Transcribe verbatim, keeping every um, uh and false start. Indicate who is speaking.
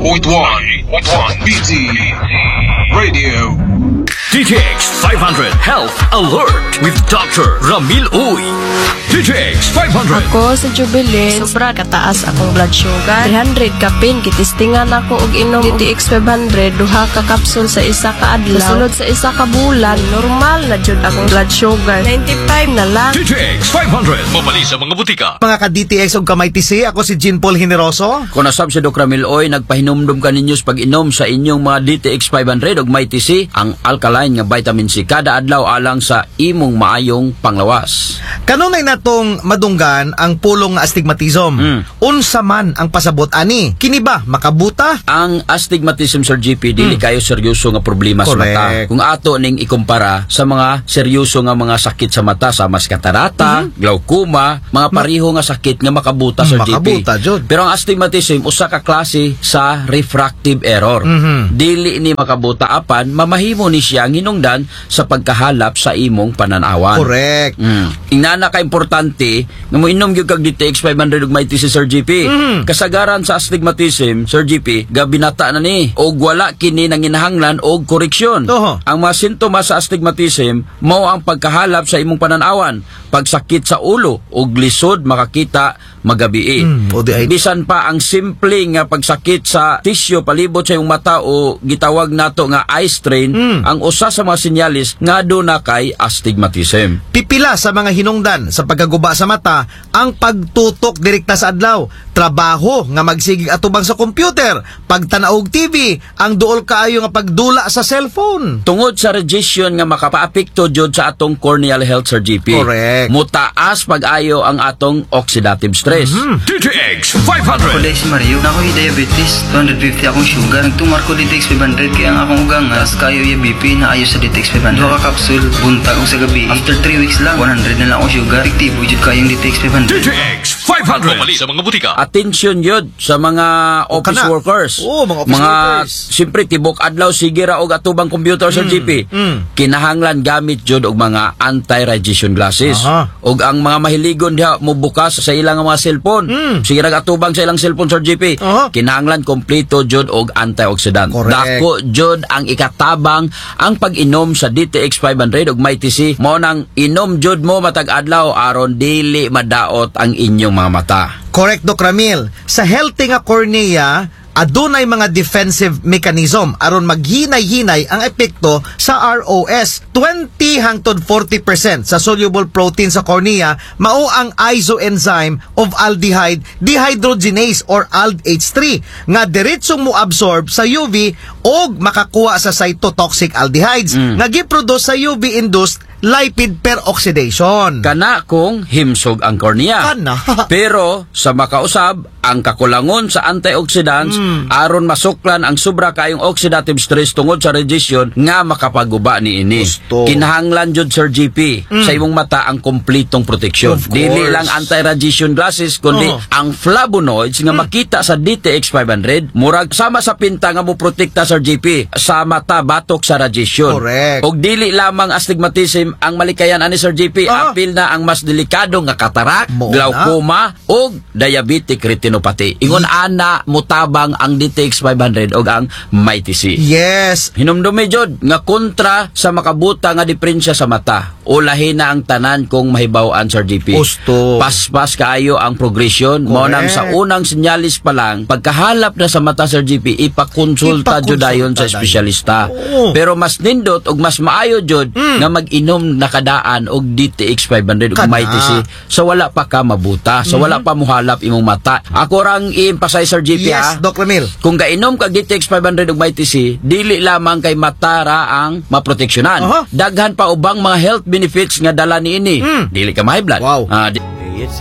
Speaker 1: point one B T Radio.
Speaker 2: D T X five hundred Health Alert with Doctor Ramil Uy. D T X five hundred.
Speaker 3: Ako sa Jubilee, sobra kataas akong blood sugar. three hundred kapin, kitistingan ako og inom D T X five hundred, duha ka kapsul sa isa ka adlaw. Sulod sa isa ka bulan, normal na jud akong blood sugar. ninety-five na lang.
Speaker 2: D T X five hundred. Mabali sa mga butika.
Speaker 4: Mga ka-D T X og kamay T C, ako si Jean Paul Generoso.
Speaker 5: Kung nasab si Doc Ramil Uy, nagpahinumdum ka ninyo sa pag-inom sa inyong mga D T X five hundred og may T C, ang alkaline nga vitamin C kada adlaw alang sa imong maayong panglawas.
Speaker 4: Kanunay natong madunggan ang pulong nga astigmatism.
Speaker 5: Mm.
Speaker 4: Unsa man ang pasabot ani? Kini ba makabuta?
Speaker 5: Ang astigmatism, Sir G P, dili kayo seryoso nga problema sa
Speaker 4: Correct.
Speaker 5: mata. Kung ato ning ikumpara sa mga seryoso nga mga sakit sa mata, sa mas katarata, glaucoma, mga pariho nga sakit nga makabuta, Sir
Speaker 4: Makabuta,
Speaker 5: G P.
Speaker 4: jud.
Speaker 5: Pero ang astigmatism usa ka klase sa refractive error.
Speaker 4: Mhm.
Speaker 5: Dili ni makabuta apan mamahimo ni siya hinungdan sa pagkahalap sa imong pananawan.
Speaker 4: Correct.
Speaker 5: Mm. Ingana ka importante nga mo inom gyud kag D T X five hundred ug may T C, Sir G P.
Speaker 4: Mhm.
Speaker 5: Kasagaran sa astigmatism, Sir G P, gabinata na ni og wala kini nanginahanglan og koreksyon.
Speaker 4: Oho.
Speaker 5: Ang mga sintomas sa astigmatism mao ang pagkahalap sa imong pananawan, pagsakit sa ulo ug lisod makakita magabi.
Speaker 4: Mm, o di ay-
Speaker 5: Bisan pa ang simple nga pagsakit sa tisyo palibot sa imong mata o gitawag nato nga eye strain,
Speaker 4: Mm.
Speaker 5: ang usa sa mga sinyalis nga do na kay astigmatism.
Speaker 4: Pipila sa mga hinungdan sa pagkaguba sa mata ang pagtutok direkta sa adlaw, trabaho nga magsigig atubang sa computer, pagtanaw og T V, ang duol kaayo nga pagdula sa cellphone.
Speaker 5: Tungod sa radiation nga makapaapekto jud sa atong corneal health, Sir G P.
Speaker 4: Correct.
Speaker 5: Mutaas pag-ayo ang atong oxidative stress.
Speaker 2: D T X five hundred.
Speaker 6: Kulay si Mario, na ako'y diabetes, two hundred fifty akong sugar. Nagtumar ko D T X five hundred kaya ang akong ugangas, kayo yung B P na ayos sa D T X five hundred. Dua ka kapsul, buntag o sa gabi. After three weeks lang, one hundred na lang akong sugar. Efektibo jud kayong D T X five hundred.
Speaker 2: D T X five hundred. Mabali sa mga butika.
Speaker 5: Attention yun sa mga office
Speaker 4: kana.
Speaker 5: workers.
Speaker 4: Oo, mga office workers.
Speaker 5: Siyempre, tibok adlaw, sige ra og atubang computer, Sir G P.
Speaker 4: mm.
Speaker 5: Kinahanglan gamit jud og mga anti-radiation glasses.
Speaker 4: Aha.
Speaker 5: Og ang mga mahiligon diha mo bukas sa ilang mga cellphone.
Speaker 4: Mm.
Speaker 5: Sige ra atubang sa ilang cellphone, Sir G P.
Speaker 4: Aha.
Speaker 5: Kinahanglan kompleto jud og antioxidant.
Speaker 4: Correct.
Speaker 5: Dako jud ang ikatabang ang pag-inom sa D T X five hundred og may T C. Mao nang inom jud mo matag adlaw aron dili madaot ang inyong mga mata.
Speaker 4: Correct, Doc Ramil. Sa healthy nga cornea, adunay mga defensive mechanism aron maghinay-hinay ang epekto sa R O S. twenty hangtod forty percent sa soluble protein sa cornea mao ang isoenzyme of aldehyde dehydrogenase or A L D H three nga diretsong mo absorb sa U V og makakuha sa cytotoxic aldehydes nga giproduce sa U V-induced lipid peroxidation.
Speaker 5: Kana kung himsog ang kornea.
Speaker 4: Kana.
Speaker 5: Pero sa makausab, ang kakulangon sa antioxidants aron masuklan ang sobra kayong oxidative stress tungod sa radiation nga makapaguba ni ini.
Speaker 4: Gusto.
Speaker 5: Kinahanglan jud, Sir G P, sa imong mata ang komplitong proteksyon.
Speaker 4: Of
Speaker 5: Dili
Speaker 4: course.
Speaker 5: lang anti-radiation glasses kundi
Speaker 4: Oo.
Speaker 5: ang flavonoids nga makita sa D T X five hundred murag sama sa pinta nga mo protekta, Sir G P, sa mata batok sa radiation.
Speaker 4: Correct.
Speaker 5: Og dili lamang astigmatism ang malikayan ani, Sir G P,
Speaker 4: Ah.
Speaker 5: apil na ang mas delikado nga katarak,
Speaker 4: Mo na.
Speaker 5: glaucoma og diabetic retinopathy. Ingon ana mutabang ang D T X five hundred og ang may T C.
Speaker 4: Yes.
Speaker 5: Hinumdumi jud nga kontra sa makabuta nga diferensya sa mata. Ulahi na ang tanan kung mahibaw-an, Sir G P.
Speaker 4: Gusto.
Speaker 5: Paspas kaayo ang progression. Mo
Speaker 4: Correct.
Speaker 5: nang sa unang sinyalis pa lang, pagkahalap na sa mata, Sir G P, ipakonsulta
Speaker 4: Ipakonsulta
Speaker 5: jud dayon sa
Speaker 4: dayon.
Speaker 5: espesyalista.
Speaker 4: Oo.
Speaker 5: Pero mas nindot og mas maayo jud nga mag-inom na kadaan og D T X five hundred og
Speaker 4: Kana.
Speaker 5: may T C sa wala pa ka mabuta, sa wala pa muhalap imong mata. Ako rang i-emphasize, Sir G P,
Speaker 4: Yes,
Speaker 5: ha?
Speaker 4: Doc Ramil.
Speaker 5: Kung gainom kag D T X five hundred og may T C, dili lamang kay mata ra ang maproteksyonan.
Speaker 4: Aha.
Speaker 5: Daghan pa ubang mga health benefits nga dala niini.
Speaker 4: Mm.
Speaker 5: Dili ka ma-high blood.
Speaker 4: Wow.
Speaker 5: Ah, di-